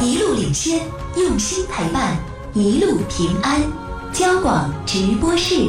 一路领先，用心陪伴，一路平安。交广直播室。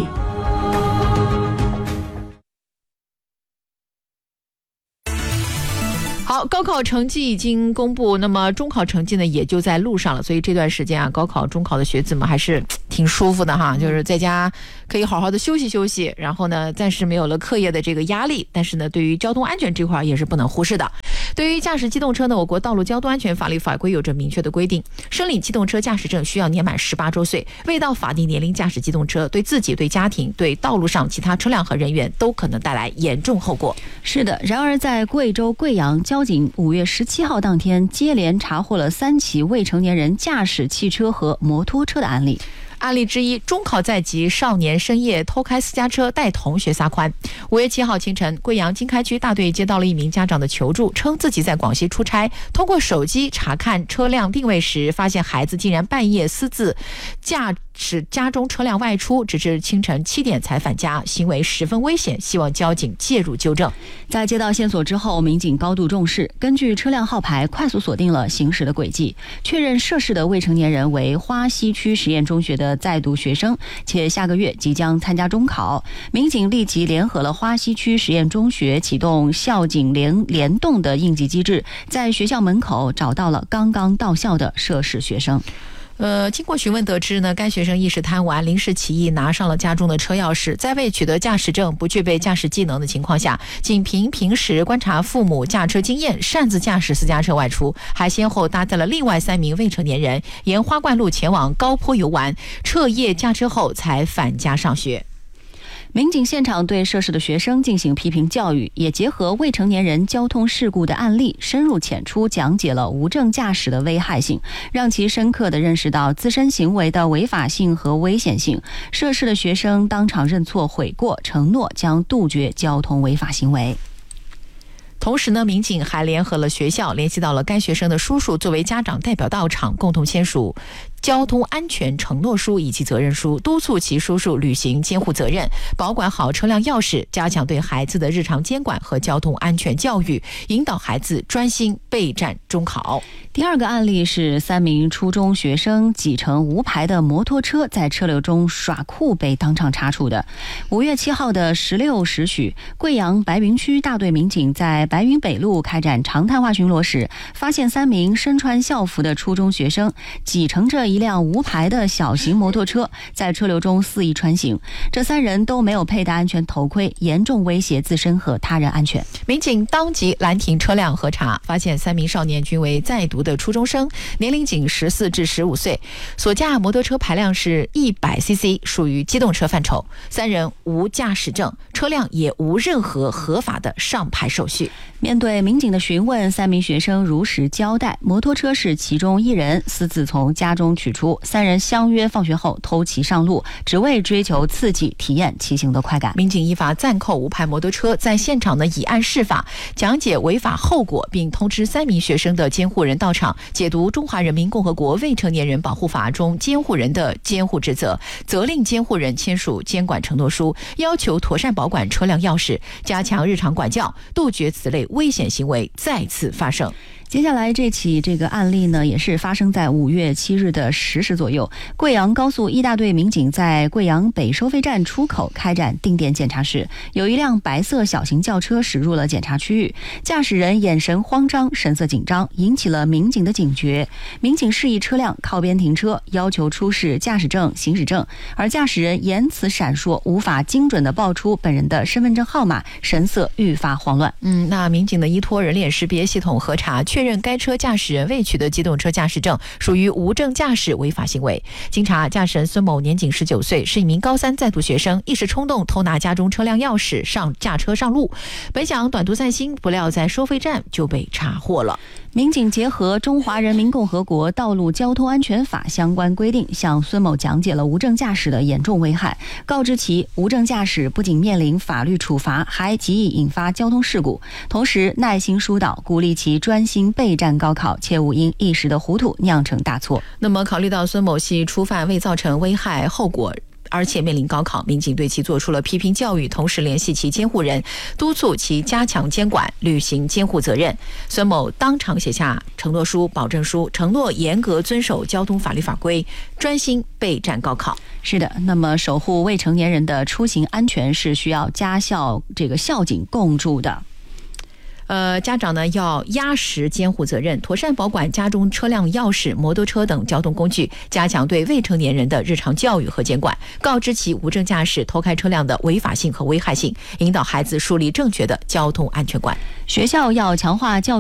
好，高考成绩已经公布，那么中考成绩呢也就在路上了，所以这段时间啊，高考中考的学子们还是挺舒服的哈，就是在家可以好好的休息休息，然后呢暂时没有了课业的这个压力，但是呢对于交通安全这块也是不能忽视的。对于驾驶机动车呢，我国道路交通安全法律法规有着明确的规定，申领机动车驾驶证需要年满18周岁，未到法定年龄驾驶机动车，对自己、对家庭、对道路上其他车辆和人员都可能带来严重后果。 是的，然而在贵州贵阳，交警5月17号当天接连查获了3起未成年人驾驶汽车和摩托车的案例。 案例之一，中考在即，少年深夜偷开私家车带同学撒欢。5月7号清晨，贵阳经开区大队接到了一名家长的求助，称自己在广西出差，通过手机查看车辆定位时，发现孩子竟然半夜私自驾驶家中车辆外出，直至清晨7点才返家，行为十分危险，希望交警介入纠正。 在接到线索之后，民警高度重视，根据车辆号牌快速锁定了行驶的轨迹，确认涉事的未成年人为花溪区实验中学的在读学生，且下个月即将参加中考。民警立即联合了花溪区实验中学，启动校警联动的应急机制，在学校门口找到了刚刚到校的涉事学生。 经过询问得知呢，该学生一时贪玩，临时起意拿上了家中的车钥匙，在未取得驾驶证、不具备驾驶技能的情况下，仅凭平时观察父母驾车经验，擅自驾驶私家车外出，还先后搭载了另外3名未成年人，沿花冠路前往高坡游玩，彻夜驾车后才返家上学。 民警现场对涉事的学生进行批评教育，也结合未成年人交通事故的案例，深入浅出讲解了无证驾驶的危害性，让其深刻地认识到自身行为的违法性和危险性。涉事的学生当场认错悔过，承诺将杜绝交通违法行为。 同时呢，民警还联合了学校，联系到了该学生的叔叔，作为家长代表到场，共同签署交通安全承诺书以及责任书，督促其叔叔履行监护责任，保管好车辆钥匙，加强对孩子的日常监管和交通安全教育，引导孩子专心备战中考。 第二个案例是3名初中学生挤乘无牌的摩托车在车流中耍酷被当场查处的。5月7号的16时许，贵阳白云区大队民警在白云北路开展常态化巡逻时，发现3名身穿校服的初中学生挤乘着一辆无牌的小型摩托车，在车流中肆意穿行。这3人都没有佩戴安全头盔，严重威胁自身和他人安全。 民警当即拦停车辆核查，发现3名少年均为在读的初中生，年龄仅14至15岁，所驾摩托车排量是100cc，属于机动车范畴。3人无驾驶证，车辆也无任何合法的上牌手续。 面对民警的询问，3名学生如实交代，摩托车是其中1人私自从家中取出，3人相约放学后偷骑上路，只为追求刺激，体验骑行的快感。 民警依法暂扣无牌摩托车，在现场呢以案释法，讲解违法后果，并通知3名学生的监护人到场，解读《中华人民共和国未成年人保护法》中监护人的监护职责，责令监护人签署监管承诺书，要求妥善保管车辆钥匙，加强日常管教，杜绝此类危险行为再次发生。 接下来这起案例呢，也是发生在5月7日的10时左右。贵阳高速1大队民警在贵阳北收费站出口开展定点检查时，有一辆白色小型轿车驶入了检查区域，驾驶人眼神慌张，神色紧张，引起了民警的警觉。民警示意车辆靠边停车，要求出示驾驶证、行驶证，而驾驶人言辞闪烁，无法精准地报出本人的身份证号码，神色愈发慌乱。 那民警的依托人脸识别系统核查，确认该车驾驶人未取得机动车驾驶证，属于无证驾驶违法行为。经查，驾驶人孙某年仅19岁，是一名高3在读学生，一时冲动偷拿家中车辆钥匙驾车上路，本想短途散心，不料在收费站就被查获了。 民警结合《中华人民共和国道路交通安全法》相关规定，向孙某讲解了无证驾驶的严重危害，告知其无证驾驶不仅面临法律处罚，还极易引发交通事故。同时耐心疏导，鼓励其专心备战高考，切勿因一时的糊涂酿成大错。 那么考虑到孙某系初犯，未造成危害后果， 而且面临高考，民警对其做出了批评教育，同时联系其监护人，督促其加强监管，履行监护责任。孙某当场写下承诺书、保证书，承诺严格遵守交通法律法规，专心备战高考。 是的，那么守护未成年人的出行安全是需要家校校警共筑的。 家长呢要压实监护责任，妥善保管家中车辆钥匙、摩托车等交通工具，加强对未成年人的日常教育和监管，告知其无证驾驶、偷开车辆的违法性和危害性，引导孩子树立正确的交通安全观。 学校要强化教育